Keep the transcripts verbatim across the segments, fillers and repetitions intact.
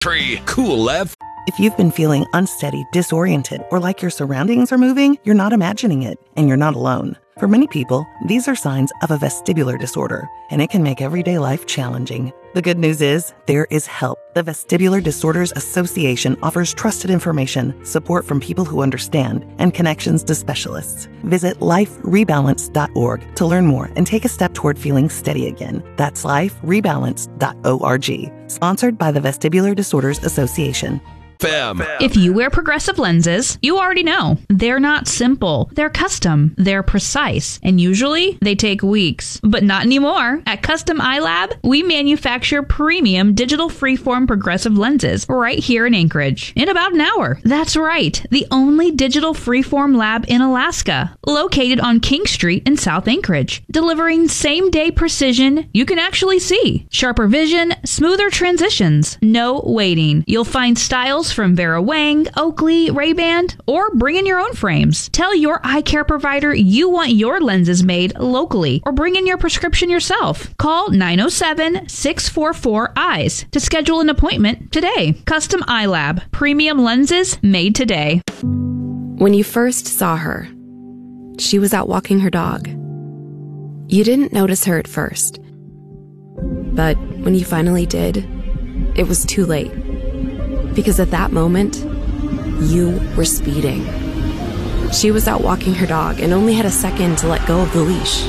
Three Cool F. If you've been feeling unsteady, disoriented, or like your surroundings are moving, you're not imagining it, and you're not alone. For many people, these are signs of a vestibular disorder, and it can make everyday life challenging. The good news is, there is help. The Vestibular Disorders Association offers trusted information, support from people who understand, and connections to specialists. Visit life rebalance dot org to learn more and take a step toward feeling steady again. That's life rebalance dot org. Sponsored by the Vestibular Disorders Association. Fam. If you wear progressive lenses, you already know. They're not simple. They're custom. They're precise. And usually, they take weeks. But not anymore. At Custom Eye Lab, we manufacture premium digital freeform progressive lenses right here in Anchorage in about an hour. That's right. The only digital freeform lab in Alaska, located on King Street in South Anchorage, delivering same-day precision you can actually see. Sharper vision, smoother transitions, no waiting. You'll find styles from Vera Wang, Oakley, Ray-Ban, or bring in your own frames. Tell your eye care provider you want your lenses made locally, or bring in your prescription yourself. Call nine oh seven, six four four, eyes to schedule an appointment today. Custom Eye Lab. Premium lenses made today. When you first saw her, she was out walking her dog. You didn't notice her at first. But when you finally did, it was too late. Because at that moment, you were speeding. She was out walking her dog and only had a second to let go of the leash.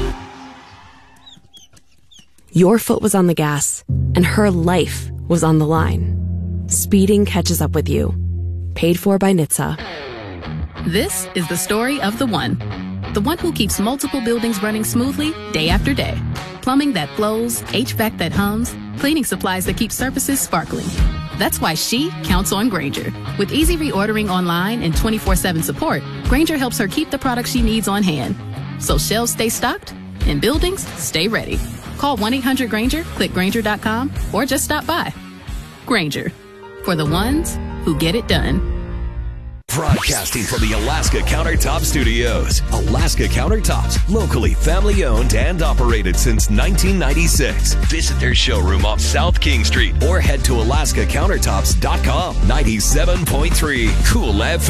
Your foot was on the gas, and her life was on the line. Speeding catches up with you. Paid for by N H T S A. This is the story of the one. The one who keeps multiple buildings running smoothly day after day. Plumbing that flows, H V A C that hums, cleaning supplies that keep surfaces sparkling. That's why she counts on Grainger. With easy reordering online and twenty-four seven support, Grainger helps her keep the products she needs on hand. So shelves stay stocked and buildings stay ready. Call one eight hundred Grainger, click Grainger dot com, or just stop by. Grainger, for the ones who get it done. Broadcasting from the Alaska Countertop Studios. Alaska Countertops, locally family owned and operated since nineteen ninety-six. Visit their showroom off South King Street or head to alaska countertops dot com. ninety-seven point three Cool F M.